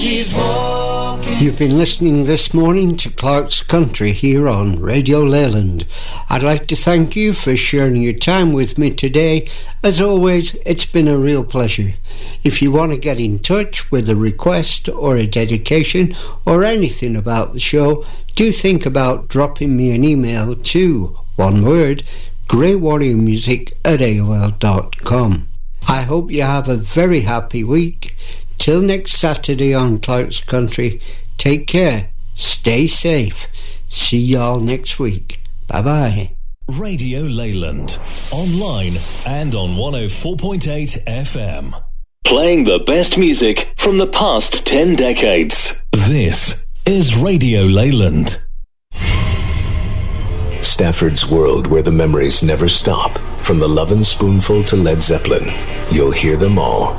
She's walking. You've been listening this morning to Clark's Country here on Radio Leyland. I'd like to thank you for sharing your time with me today. As always, it's been a real pleasure. If you want to get in touch with a request or a dedication or anything about the show, do think about dropping me an email to, one word, greywarriormusic@aol.com. I hope you have a very happy week. Till next Saturday on Clark's Country, take care, stay safe. See y'all next week. Bye-bye. Radio Leyland, online and on 104.8 FM. Playing the best music from the past 10 decades. This is Radio Leyland. Stafford's world, where the memories never stop. From the Love and Spoonful to Led Zeppelin, you'll hear them all